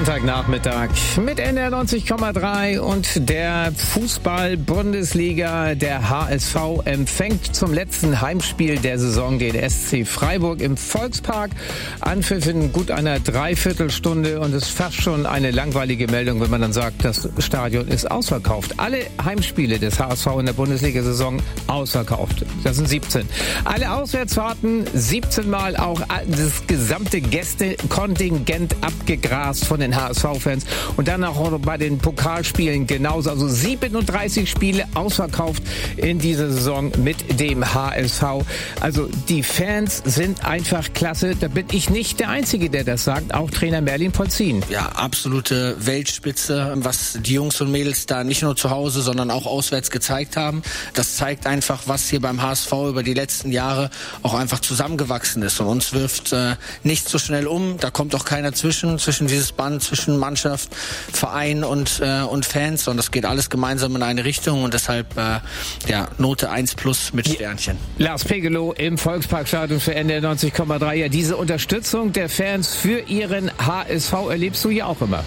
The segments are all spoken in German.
Sonntagnachmittag mit NDR 90,3 und der Fußball-Bundesliga. Der HSV empfängt zum letzten Heimspiel der Saison den SC Freiburg im Volkspark. Anpfiff in gut einer Dreiviertelstunde und es ist fast schon eine langweilige Meldung, wenn man dann sagt, das Stadion ist ausverkauft. Alle Heimspiele des HSV in der Bundesliga-Saison ausverkauft. Das sind 17. Alle Auswärtsfahrten 17 Mal, auch das gesamte Gästekontingent abgegrast von den HSV-Fans und dann auch bei den Pokalspielen genauso. Also 37 Spiele ausverkauft in dieser Saison mit dem HSV. Also die Fans sind einfach klasse. Da bin ich nicht der Einzige, der das sagt. Auch Trainer Merlin Polzin. Ja, absolute Weltspitze, was die Jungs und Mädels da nicht nur zu Hause, sondern auch auswärts gezeigt haben. Das zeigt einfach, was hier beim HSV über die letzten Jahre auch einfach zusammengewachsen ist. Und uns wirft nichts so schnell um. Da kommt auch keiner zwischen dieses Band, zwischen Mannschaft, Verein und Fans. Und das geht alles gemeinsam in eine Richtung. Und deshalb Note 1+ mit Sternchen. Lars Pegelow im Volksparkstadion für NDR 90,3. Ja, diese Unterstützung der Fans für ihren HSV erlebst du ja auch immer.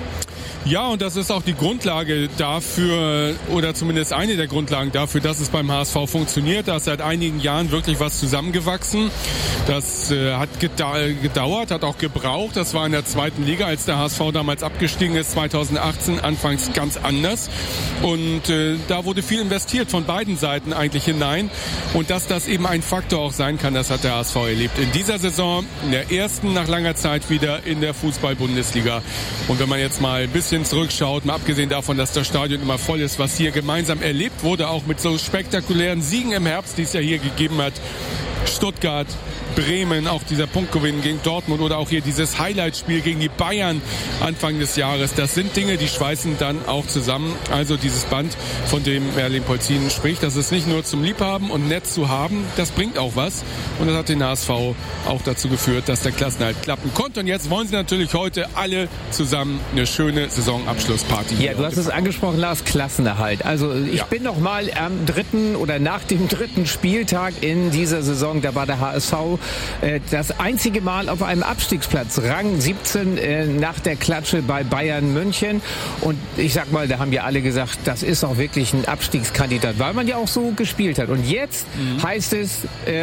Ja, und das ist auch die Grundlage dafür, oder zumindest eine der Grundlagen dafür, dass es beim HSV funktioniert. Da ist seit einigen Jahren wirklich was zusammengewachsen. Das hat gedauert, hat auch gebraucht. Das war in der zweiten Liga, als der HSV damals abgestiegen ist, 2018, anfangs ganz anders. Und da wurde viel investiert von beiden Seiten eigentlich hinein. Und dass das eben ein Faktor auch sein kann, das hat der HSV erlebt. In dieser Saison, in der ersten nach langer Zeit wieder in der Fußball-Bundesliga. Und wenn man jetzt mal ein bisschen zurückschaut, mal abgesehen davon, dass das Stadion immer voll ist, was hier gemeinsam erlebt wurde, auch mit so spektakulären Siegen im Herbst, die es ja hier gegeben hat. Stuttgart, Bremen, auch dieser Punktgewinn gegen Dortmund oder auch hier dieses Highlight-Spiel gegen die Bayern Anfang des Jahres. Das sind Dinge, die schweißen dann auch zusammen. Also dieses Band, von dem Merlin Polzin spricht, das ist nicht nur zum Liebhaben und nett zu haben, das bringt auch was. Und das hat den HSV auch dazu geführt, dass der Klassenerhalt klappen konnte. Und jetzt wollen sie natürlich heute alle zusammen eine schöne Saisonabschlussparty. Ja, du hast es angesprochen, Lars, Klassenerhalt. Also ich bin noch mal am dritten oder nach dem dritten Spieltag in dieser Saison, da war der HSV das einzige Mal auf einem Abstiegsplatz, Rang 17 nach der Klatsche bei Bayern München. Und ich sag mal, da haben ja alle gesagt, das ist auch wirklich ein Abstiegskandidat, weil man ja auch so gespielt hat. Und jetzt heißt es,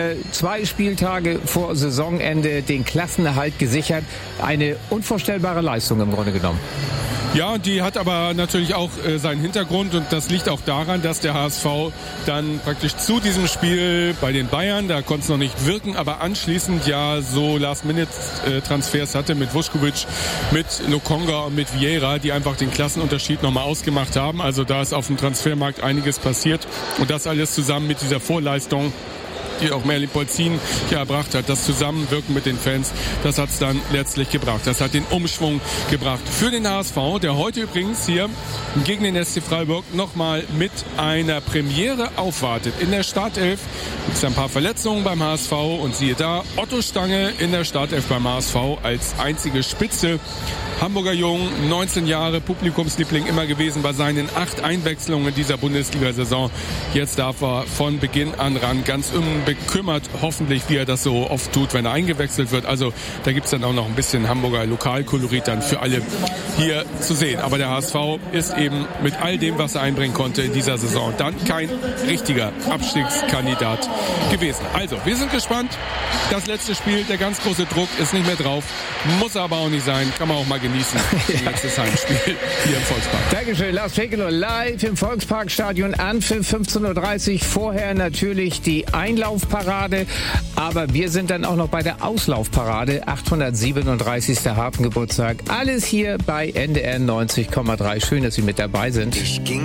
2 Spieltage vor Saisonende den Klassenerhalt gesichert. Eine unvorstellbare Leistung im Grunde genommen. Ja, und die hat aber natürlich auch seinen Hintergrund und das liegt auch daran, dass der HSV dann praktisch zu diesem Spiel bei den Bayern, da konnte es noch nicht wirken, aber anschließend ja so Last-Minute-Transfers hatte mit Vuskovic, mit Lokonga und mit Vieira, die einfach den Klassenunterschied nochmal ausgemacht haben. Also da ist auf dem Transfermarkt einiges passiert und das alles zusammen mit dieser Vorleistung, die auch Merlin Polzin hier erbracht hat. Das Zusammenwirken mit den Fans, das hat es dann letztlich gebracht. Das hat den Umschwung gebracht für den HSV, der heute übrigens hier gegen den SC Freiburg nochmal mit einer Premiere aufwartet. In der Startelf gibt es ein paar Verletzungen beim HSV und siehe da, Otto Stange in der Startelf beim HSV als einzige Spitze. Hamburger Jung, 19 Jahre, Publikumsliebling immer gewesen bei seinen 8 Einwechslungen dieser Bundesliga-Saison. Jetzt darf er von Beginn an ran, ganz unbekümmert, hoffentlich, wie er das so oft tut, wenn er eingewechselt wird. Also da gibt's dann auch noch ein bisschen Hamburger Lokalkolorit dann für alle hier zu sehen. Aber der HSV ist eben mit all dem, was er einbringen konnte in dieser Saison, dann kein richtiger Abstiegskandidat gewesen. Also, wir sind gespannt. Das letzte Spiel, der ganz große Druck ist nicht mehr drauf. Muss aber auch nicht sein. Kann man auch mal genießen. Letztes Heimspiel hier im Volkspark. Dankeschön, Lars Pegelow live im Volksparkstadion an für 15:30 Uhr. Vorher natürlich die Einlaufparade, aber wir sind dann auch noch bei der Auslaufparade. 837. Hafengeburtstag. Alles hier bei NDR 90,3. Schön, dass Sie mit dabei sind.